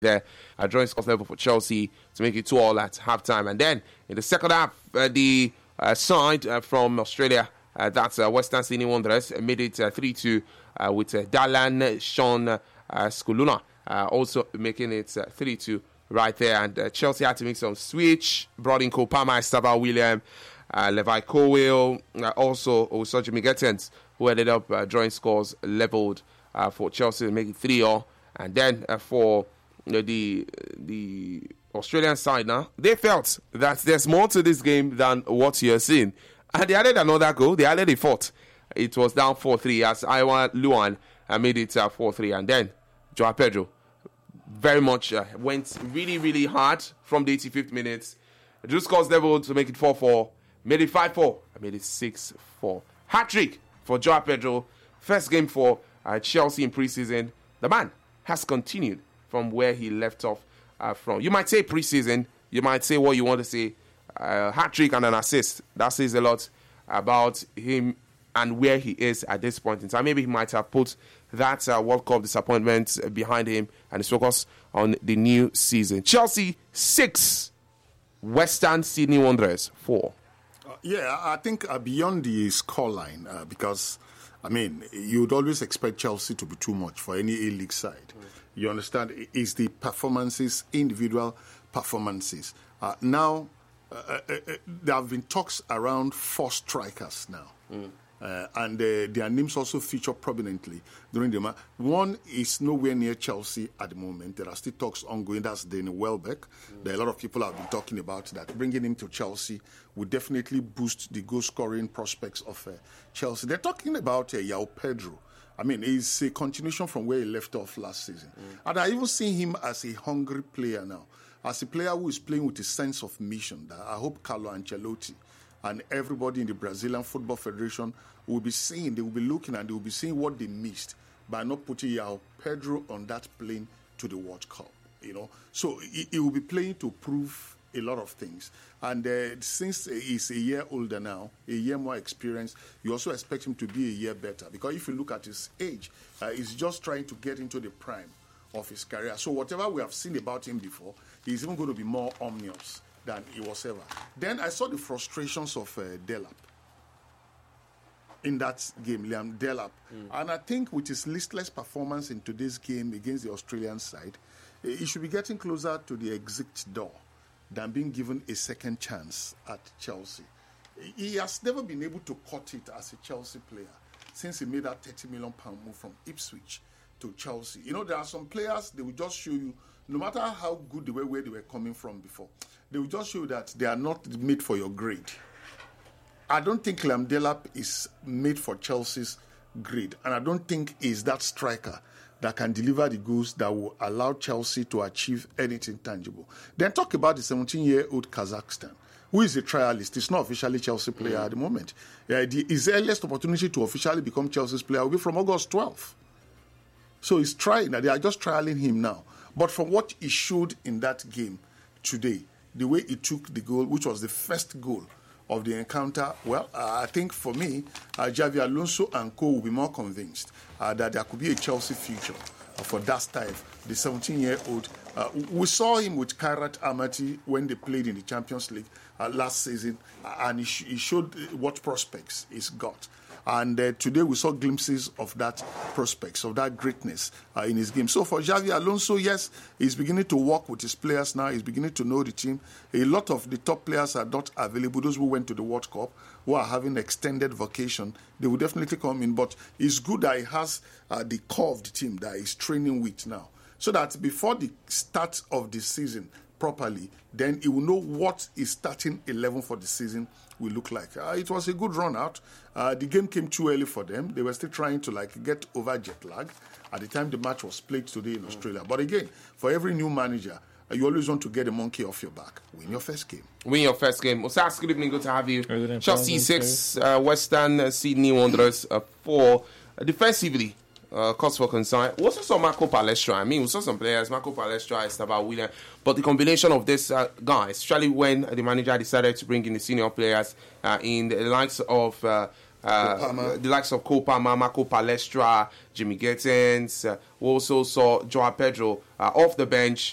there, drawing scores level for Chelsea to make it 2-2 at halftime. And then in the second half, the side from Australia, that's Western Sydney Wanderers, made it 3-2 with Dalan Sean Skuluna also making it 3-2 right there. And Chelsea had to make some switch, brought in Cole Palmer, Estaba William, Levi Colwill, also Jimmy Gettens, who ended up drawing scores leveled for Chelsea to make it 3-0. And then for the Australian side now, they felt that there's more to this game than what you're seeing. And they added another goal. They added a fourth. It was down 4-3 as Iwan Luan made it 4-3. And then Joao Pedro very much went really, really hard from the 85th minute. Drew scores leveled to make it 4-4. Made it 5-4. Made it 6-4. Hat-trick for Joao Pedro. First game for Chelsea in pre-season. The man has continued from where he left off from. You might say pre-season. You might say what you want to say. Hat-trick and an assist. That says a lot about him and where he is at this point in time. Maybe he might have put that World Cup disappointment behind him and is focused on the new season. Chelsea 6, Western Sydney Wanderers 4. I think beyond the scoreline, because, I mean, you would always expect Chelsea to be too much for any A-League side. You understand? It's the performances, individual performances. Now, there have been talks around 4 strikers now. And their names also feature prominently during the match. One is nowhere near Chelsea at the moment. There are still talks ongoing. That's Danny Welbeck. There are a lot of people have been talking about that. Bringing him to Chelsea would definitely boost the goal-scoring prospects of Chelsea. They're talking about Joao Pedro. I mean, it's a continuation from where he left off last season. And I even see him as a hungry player now, as a player who is playing with a sense of mission that I hope Carlo Ancelotti and everybody in the Brazilian Football Federation will be seeing, they will be looking and they will be seeing what they missed by not putting Joao Pedro on that plane to the World Cup, you know. So he will be playing to prove a lot of things. And since he's a year older now, a year more experienced, you also expect him to be a year better. Because if you look at his age, he's just trying to get into the prime of his career. So whatever we have seen about him before, he's even going to be more ominous than he was ever. Then I saw the frustrations of Delap in that game, Liam Delap. And I think with his listless performance in today's game against the Australian side, he should be getting closer to the exit door than being given a second chance at Chelsea. He has never been able to cut it as a Chelsea player since he made that £30 million move from Ipswich to Chelsea. You know, there are some players, they will just show you, no matter how good they were, where they were coming from before, they will just show you that they are not made for your grade. I don't think Liam Delap is made for Chelsea's grade, and I don't think he's that striker that can deliver the goals that will allow Chelsea to achieve anything tangible. Then talk about the 17-year-old Kazakhstan, who is a trialist. He's not officially Chelsea player at the moment. His earliest opportunity to officially become Chelsea's player will be from August 12th. So he's trying. They are just trialing him now. But from what he showed in that game today, the way he took the goal, which was the first goal of the encounter, well, I think for me, Xavi Alonso and co will be more convinced that there could be a Chelsea future for Dastaev, the 17-year-old. We saw him with Kairat Almaty when they played in the Champions League last season, and he showed what prospects he's got. And today we saw glimpses of that prospects, of that greatness in his game. So for Xavi Alonso, yes, he's beginning to work with his players now. He's beginning to know the team. A lot of the top players are not available. Those who went to the World Cup, who are having extended vacation, they will definitely come in. But it's good that he has the core of the team that he's training with now. So that before the start of the season properly, then he will know what his starting 11 for the season will look like. It was a good run out. The game came too early for them. They were still trying to get over jet lag at the time the match was played today in Australia. But again, for every new manager, you always want to get a monkey off your back. Win your first game. Win your first game. Osas, good evening. Good to have you. Chelsea 6, Western Sydney Wanderers 4. Defensively, cause for concern. We also saw Marco Palestra. I mean, we saw some players, Marco Palestra, Estaba William, but the combination of this guys, especially when the manager decided to bring in the senior players in the likes of Cole Palmer, Marco Palestra, Jimmy Gettens. We also saw Joao Pedro off the bench